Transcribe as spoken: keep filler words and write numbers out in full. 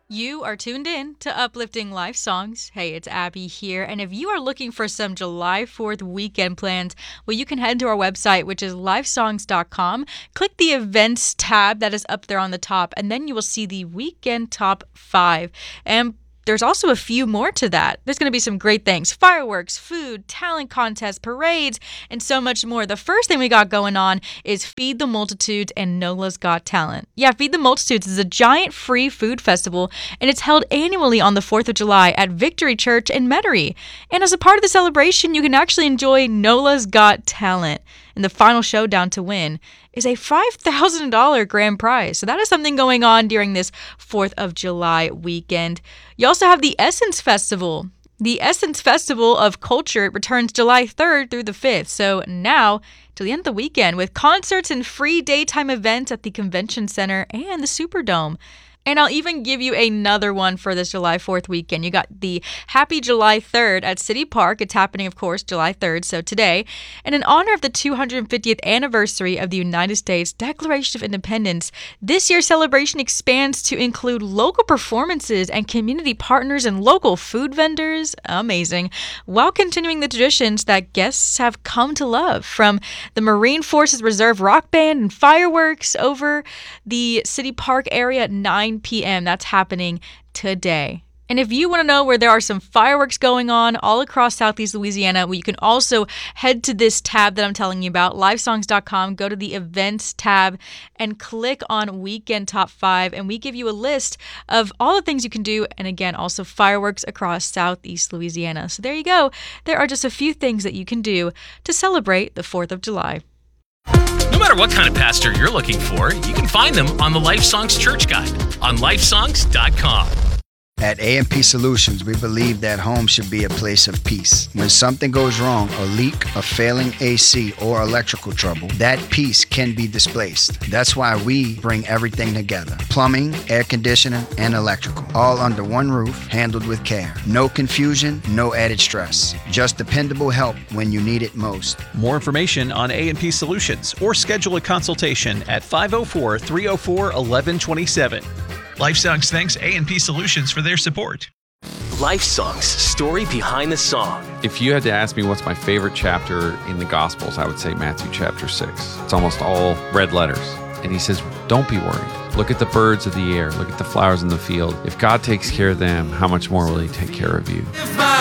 You are tuned in to Uplifting Life Songs. Hey, it's Abby here. And if you are looking for some July fourth weekend plans, well, you can head to our website, which is lifesongs dot com. Click the events tab that is up there on the top, and then you will see the weekend top five. And there's also a few more to that. There's going to be some great things: fireworks, food, talent contests, parades, and so much more. The first thing we got going on is Feed the Multitudes and NOLA's Got Talent. Yeah, Feed the Multitudes is a giant free food festival, and it's held annually on the fourth of July at Victory Church in Metairie. And as a part of the celebration, you can actually enjoy NOLA's Got Talent. And the final showdown to win is a five thousand dollars grand prize. So that is something going on during this fourth of July weekend. You also have the Essence Festival. The Essence Festival of Culture returns July third through the fifth. So now to the end of the weekend with concerts and free daytime events at the Convention Center and the Superdome. And I'll even give you another one for this July fourth weekend. You got the Happy July third at City Park. It's happening, of course, July third, so today. And in honor of the two hundred fiftieth anniversary of the United States Declaration of Independence, this year's celebration expands to include local performances and community partners and local food vendors. Amazing. While continuing the traditions that guests have come to love, from the Marine Forces Reserve Rock Band and fireworks over the City Park area at nine p.m. That's happening today. And if you want to know where there are some fireworks going on all across Southeast Louisiana, well, you can also head to this tab that I'm telling you about, lifesongs dot com, go to the events tab and click on Weekend Top five, and we give you a list of all the things you can do, and again, also fireworks across Southeast Louisiana. So there you go. There are just a few things that you can do to celebrate the fourth of July. No matter what kind of pastor you're looking for, you can find them on the Life Songs Church Guide on lifesongs dot com. At A and P Solutions, we believe that home should be a place of peace. When something goes wrong, a leak, a failing A C, or electrical trouble, that peace can be displaced. That's why we bring everything together. Plumbing, air conditioning, and electrical. All under one roof, handled with care. No confusion, no added stress. Just dependable help when you need it most. More information on A and P Solutions or schedule a consultation at five oh four, three oh four, eleven twenty-seven. LifeSongs thanks A and P Solutions for their support. Life Songs, story behind the song. If you had to ask me what's my favorite chapter in the Gospels, I would say Matthew chapter six. It's almost all red letters. And he says, don't be worried. Look at the birds of the air. Look at the flowers in the field. If God takes care of them, how much more will he take care of you?